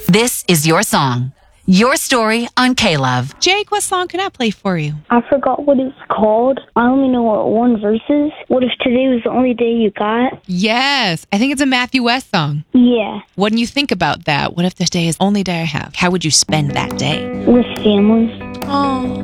This is your song. Your story on K-Love. Jake, what song can I play for you? I forgot what it's called. I only know what one verse is. What if today was the only day you got? Yes, I think it's a Matthew West song. Yeah, When you think about that, what if this day is the only day I have? How would you spend that day? with family. Oh.